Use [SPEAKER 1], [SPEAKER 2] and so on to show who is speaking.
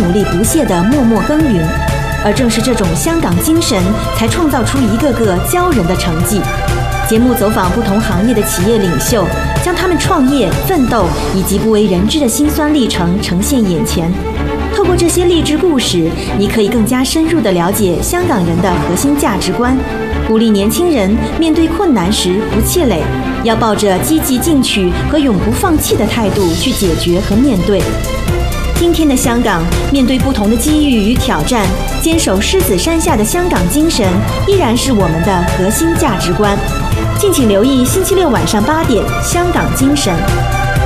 [SPEAKER 1] 努力不懈地默默耕耘。而正是这种香港精神，才创造出一个个骄人的成绩。节目走访不同行业的企业领袖，将他们创业、奋斗以及不为人知的辛酸历程呈现眼前。透过这些励志故事，你可以更加深入地了解香港人的核心价值观，鼓励年轻人面对困难时不气馁，要抱着积极进取和永不放弃的态度去解决和面对。今天的香港，面对不同的机遇与挑战，坚守狮子山下的香港精神依然是我们的核心价值观。敬请留意星期六晚上8点《香港精神》。